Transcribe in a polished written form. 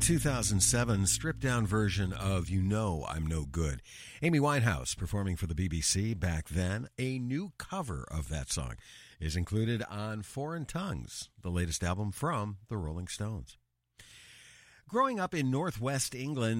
2007 stripped-down version of You Know I'm No Good. Amy Winehouse performing for the BBC back then. A new cover of that song is included on Foreign Tongues, the latest album from the Rolling Stones. Growing up in northwest England,